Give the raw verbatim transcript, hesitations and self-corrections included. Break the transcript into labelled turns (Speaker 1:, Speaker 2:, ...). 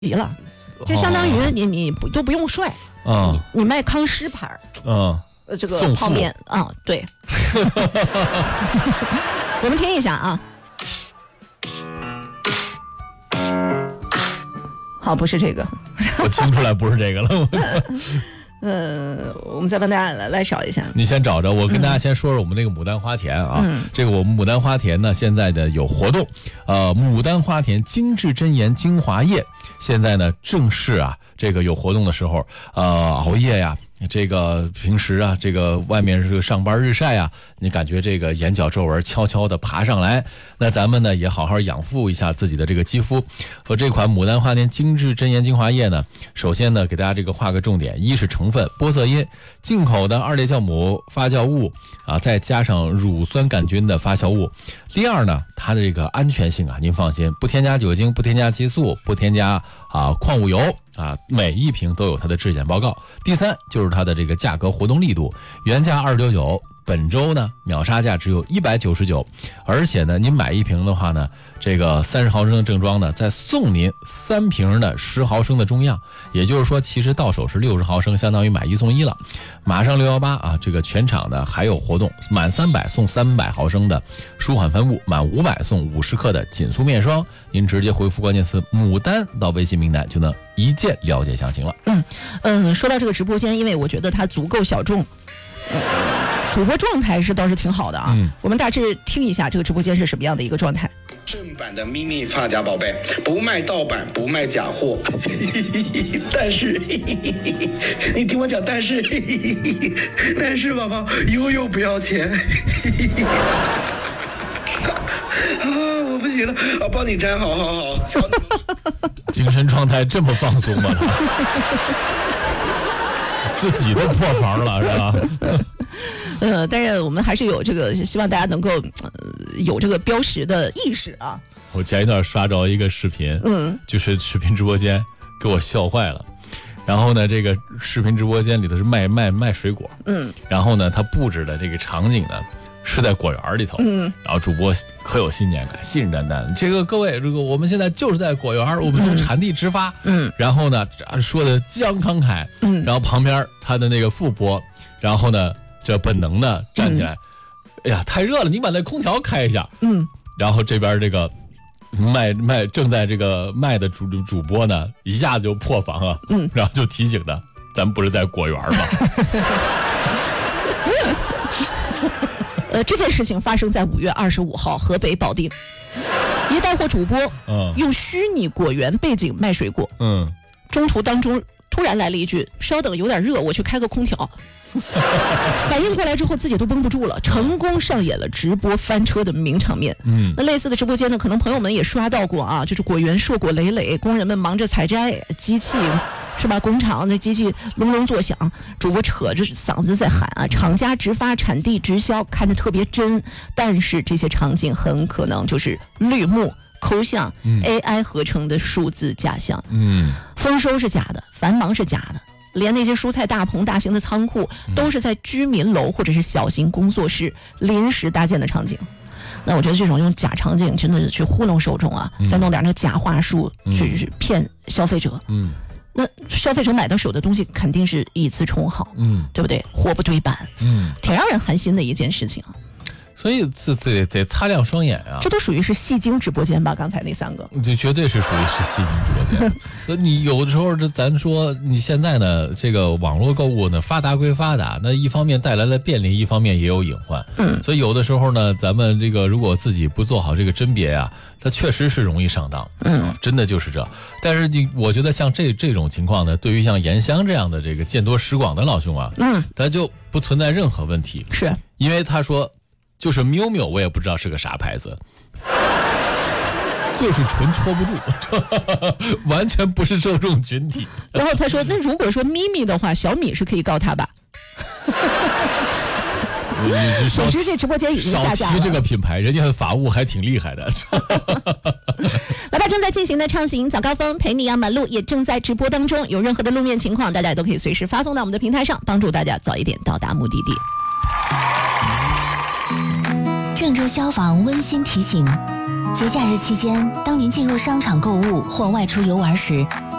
Speaker 1: 急了，就相当于你你不都不用帅啊、你, 你卖康师牌
Speaker 2: 啊，
Speaker 1: 呃这个泡面啊，对。我们听一下啊。好，不是这个，
Speaker 2: 我听出来不是这个了。我
Speaker 1: 呃，我们再帮大家来来找一下。
Speaker 2: 你先找着，我跟大家先说说我们那个牡丹花田啊。
Speaker 1: 嗯、
Speaker 2: 这个我们牡丹花田呢，现在的有活动，呃，牡丹花田精致真颜精华液，现在呢正是啊这个有活动的时候，呃，熬夜呀。这个平时啊，这个外面是上班日晒啊，你感觉这个眼角皱纹悄悄地爬上来，那咱们呢也好好养护一下自己的这个肌肤。和这款牡丹花田精致真颜精华液呢，首先呢给大家这个画个重点，一是成分玻色因，进口的二裂酵母发酵物啊，再加上乳酸杆菌的发酵物。第二呢，它的这个安全性啊，您放心，不添加酒精，不添加激素，不添加啊矿物油啊，每一瓶都有它的质检报告。第三就是它的这个价格活动力度，原价二九九，本周呢秒杀价只有一百九十九，而且呢您买一瓶的话呢，这个三十毫升的正装呢，再送您三瓶的十毫升的中样，也就是说其实到手是六十毫升，相当于买一送一了。马上六一八啊，这个全场呢还有活动，满三百送三百毫升的舒缓喷雾，满五百送五十克的紧塑面霜。您直接回复关键词牡丹到微信名单就能一键了解详情了。
Speaker 1: 嗯嗯，说到这个直播间，因为我觉得它足够小众，呃、主播状态是倒是挺好的啊。嗯、我们大致听一下这个直播间是什么样的一个状态。
Speaker 3: 正版的咪咪发夹宝贝，不卖盗版，不卖假货。但是，你听我讲，但是，但是宝宝悠悠不要钱。啊，我不行了，我帮你粘，好好好。
Speaker 2: 精神状态这么放松吗？自己都破防了是吧？
Speaker 1: 呃，但是我们还是有这个，希望大家能够、呃、有这个标识的意识啊。
Speaker 2: 我前一段刷着一个视频，嗯，就是视频直播间给我笑坏了。然后呢，这个视频直播间里头是卖卖卖水果，嗯，然后呢，他布置的这个场景呢是在果园里头，嗯，然后主播可有信念感，信誓旦旦。这个各位，这个我们现在就是在果园，我们从产地直发，嗯，然后呢说的激昂慷慨，嗯，然后旁边他的那个副播，然后呢这本能呢站起来，嗯、哎呀太热了，你把那空调开一下，嗯，然后这边这个卖卖正在这个卖的主主播呢一下子就破防啊，嗯，然后就提醒他，咱们不是在果园吗？
Speaker 1: 呃，这件事情发生在五月二十五号，河北保定，一带货主播，嗯，用虚拟果园背景卖水果，嗯，中途当中突然来了一句：“稍等，有点热，我去开个空调。”反应过来之后，自己都绷不住了，成功上演了直播翻车的名场面。嗯，那类似的直播间呢，可能朋友们也刷到过啊，就是果园硕果累累，工人们忙着采摘，机器是吧？工厂那机器隆隆作响，主播扯着嗓子在喊啊，厂家直发，产地直销，看着特别真，但是这些场景很可能就是绿幕抠像、嗯、A I 合成的数字假象。嗯，丰收是假的，繁忙是假的。连那些蔬菜大棚、大型的仓库都是在居民楼或者是小型工作室临时搭建的场景。那我觉得这种用假场景真的是去糊弄受众啊，嗯、再弄点那假话术去、嗯、骗消费者。嗯，那消费者买到手的东西肯定是以次充好，嗯，对不对？货不对版，嗯，挺让人寒心的一件事情啊。
Speaker 2: 所以这得得擦亮双眼啊！
Speaker 1: 这都属于是戏精直播间吧？刚才那三个，
Speaker 2: 这绝对是属于是戏精直播间。那你有的时候，这咱说你现在呢，这个网络购物呢发达归发达，那一方面带来了便利，一方面也有隐患。嗯，所以有的时候呢，咱们这个如果自己不做好这个甄别啊，它确实是容易上当。嗯、啊，真的就是这。但是你我觉得像这这种情况呢，对于像严香这样的这个见多识广的老兄啊，嗯，他就不存在任何问题。
Speaker 1: 是
Speaker 2: 因为他说。就是喵喵，我也不知道是个啥牌子，就是纯戳不住，完全不是受众群体。
Speaker 1: 然后他说：“那如果说咪咪的话，小米是可以告他吧？”总之，这直播间已经下架了。
Speaker 2: 少提这个品牌，人家的法务还挺厉害的。
Speaker 1: 来吧，正在进行的畅行早高峰陪你压马路也正在直播当中，有任何的路面情况，大家都可以随时发送到我们的平台上，帮助大家早一点到达目的地。
Speaker 4: 郑州消防温馨提醒： 节假日期间，当您进入商场购物或外出游玩时，